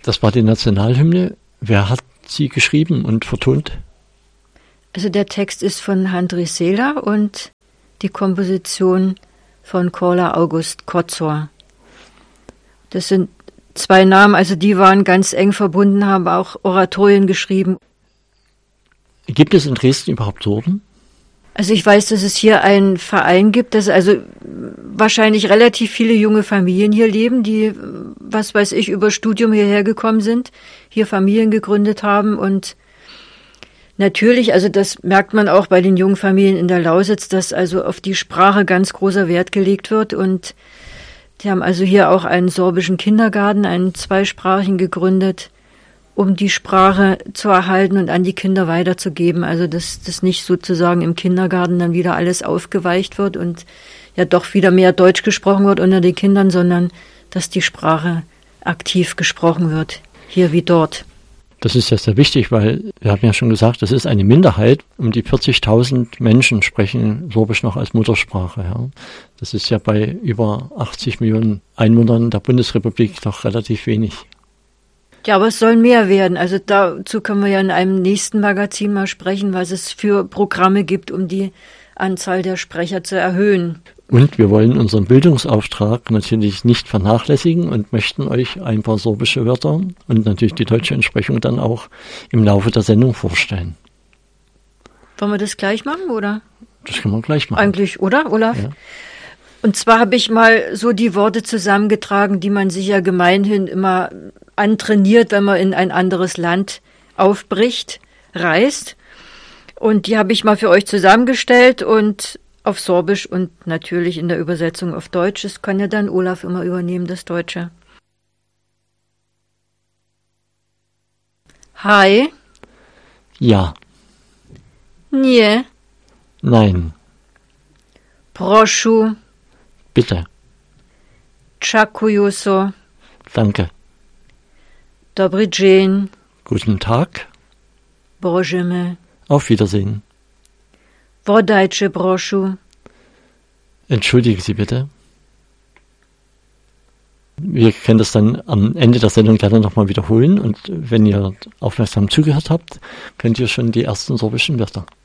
Das war die Nationalhymne. Wer hat sie geschrieben und vertont? Also der Text ist von Handrij Sela und die Komposition von Korla August Kotzor. Das sind zwei Namen, also die waren ganz eng verbunden, haben auch Oratorien geschrieben. Gibt es in Dresden überhaupt Sorben? Also ich weiß, dass es hier einen Verein gibt, dass also wahrscheinlich relativ viele junge Familien hier leben, die, was weiß ich, über Studium hierher gekommen sind, hier Familien gegründet haben und natürlich, also das merkt man auch bei den jungen Familien in der Lausitz, dass also auf die Sprache ganz großer Wert gelegt wird und die haben also hier auch einen sorbischen Kindergarten, einen zweisprachigen gegründet, um die Sprache zu erhalten und an die Kinder weiterzugeben. Also dass das nicht sozusagen im Kindergarten dann wieder alles aufgeweicht wird und ja doch wieder mehr Deutsch gesprochen wird unter den Kindern, sondern dass die Sprache aktiv gesprochen wird, hier wie dort. Das ist ja sehr wichtig, weil wir haben ja schon gesagt, das ist eine Minderheit. Um die 40.000 Menschen sprechen Sorbisch noch als Muttersprache. Ja. Das ist ja bei über 80 Millionen Einwohnern der Bundesrepublik doch relativ wenig. Ja, aber es soll mehr werden. Also dazu können wir ja in einem nächsten Magazin mal sprechen, was es für Programme gibt, um die Anzahl der Sprecher zu erhöhen. Und wir wollen unseren Bildungsauftrag natürlich nicht vernachlässigen und möchten euch ein paar sorbische Wörter und natürlich die deutsche Entsprechung dann auch im Laufe der Sendung vorstellen. Wollen wir das gleich machen, oder? Das können wir gleich machen. Eigentlich, oder, Olaf? Ja. Und zwar habe ich mal so die Worte zusammengetragen, die man sich ja gemeinhin immer antrainiert, wenn man in ein anderes Land aufbricht, reist. Und die habe ich mal für euch zusammengestellt und auf Sorbisch und natürlich in der Übersetzung auf Deutsch. Das kann ja dann Olaf immer übernehmen, das Deutsche. Hi. Ja. Nie. Nein. Prošu. Bitte. Čakuju so. Danke. Dobrý den. Guten Tag. Božeme. Auf Wiedersehen. Vodajče prošu. Entschuldigen Sie bitte. Wir können das dann am Ende der Sendung gerne nochmal wiederholen und wenn ihr aufmerksam zugehört habt, könnt ihr schon die ersten sorbischen Wörter